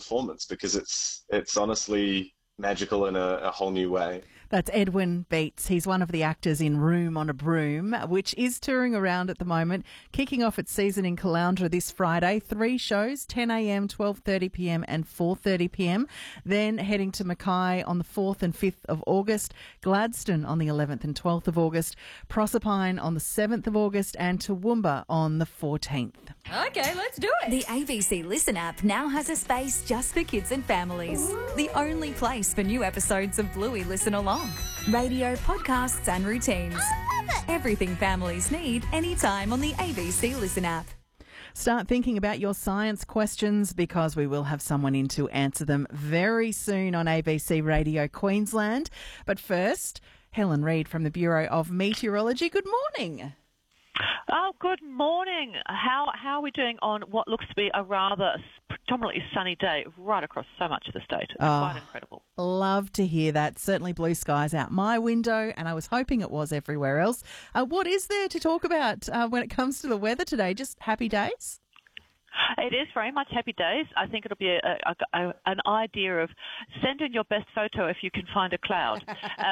performance, because it's honestly magical in a whole new way. That's Edwin Beats. He's one of the actors in Room on a Broom, which is touring around at the moment, kicking off its season in Caloundra this Friday. 3 shows, 10 a.m, 12:30 p.m. and 4:30 p.m. Then heading to Mackay on the 4th and 5th of August, Gladstone on the 11th and 12th of August, Proserpine on the 7th of August and Toowoomba on the 14th. Okay, let's do it. The ABC Listen app now has a space just for kids and families. The only place for new episodes of Bluey Listen Along. Radio, podcasts and routines. I love it. Everything families need anytime on the ABC Listen app. Start thinking about your science questions, because we will have someone in to answer them very soon on ABC Radio Queensland. But first, Helen Reid from the Bureau of Meteorology. Good morning. Oh, good morning. How are we doing on what looks to be a rather predominantly sunny day right across so much of the state? It's quite incredible. Love to hear that. Certainly blue skies out my window, and I was hoping it was everywhere else. What is there to talk about when it comes to the weather today? Just happy days? It is very much happy days. I think it'll be an idea of send in your best photo if you can find a cloud.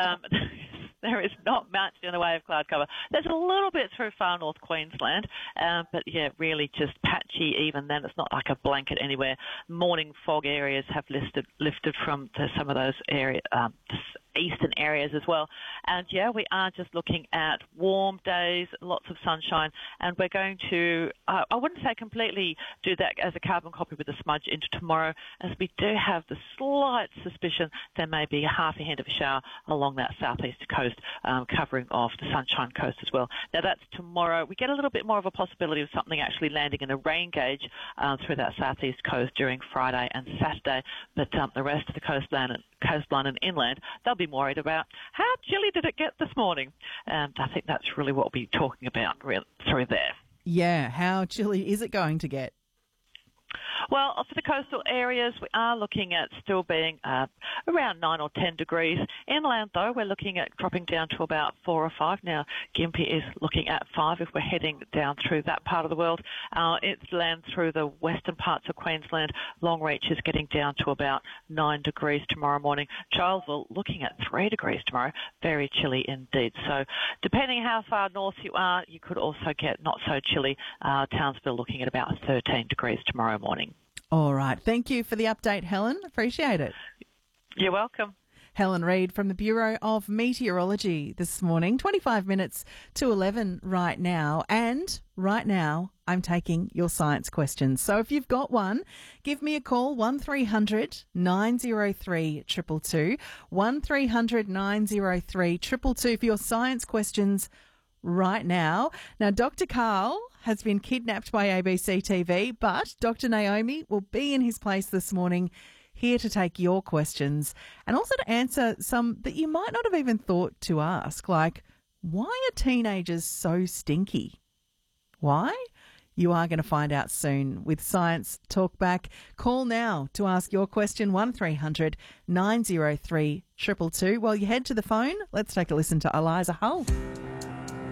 There is not much in the way of cloud cover. There's a little bit through far north Queensland, but yeah, really just patchy even then. It's not like a blanket anywhere. Morning fog areas have lifted from some of those eastern areas as well. And yeah, we are just looking at warm days, lots of sunshine, and we're going to, I wouldn't say completely do that as a carbon copy with a smudge into tomorrow, as we do have the slight suspicion there may be half a hint of a shower along that southeast coast, covering off the Sunshine Coast as well. Now that's tomorrow. We get a little bit more of a possibility of something actually landing in a rain gauge through that southeast coast during Friday and Saturday, but the rest of the coastline and inland, they'll be worried about how chilly did it get this morning. And I think that's really what we'll be talking about through there. Yeah, how chilly is it going to get? Well, for the coastal areas, we are looking at still being around 9 or 10 degrees. Inland, though, we're looking at dropping down to about 4 or 5. Now, Gympie is looking at 5 if we're heading down through that part of the world. Inland through the western parts of Queensland, Longreach is getting down to about 9 degrees tomorrow morning. Charlesville looking at 3 degrees tomorrow. Very chilly indeed. So depending how far north you are, you could also get not so chilly. Townsville looking at about 13 degrees tomorrow morning. All right. Thank you for the update, Helen. Appreciate it. You're welcome. Helen Reid from the Bureau of Meteorology this morning. 25 minutes to 11 right now. And right now, I'm taking your science questions. So if you've got one, give me a call, 1300 903 222, 1300 903 222 for your science questions right now. Now, Dr. Carl has been kidnapped by ABC TV, but Dr. Naomi will be in his place this morning, here to take your questions and also to answer some that you might not have even thought to ask, like, why are teenagers so stinky? Why? You are going to find out soon with Science Talkback. Call now to ask your question, 1300 903 222. While you head to the phone, let's take a listen to Eliza Hull.